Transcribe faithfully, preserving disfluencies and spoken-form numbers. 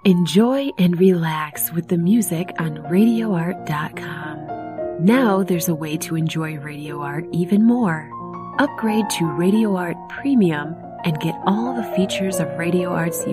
Enjoy and relax with the music on radio art dot com. Now there's a way to enjoy Radio Art even more. Upgrade to Radio Art Premium and get all the features of Radio Art's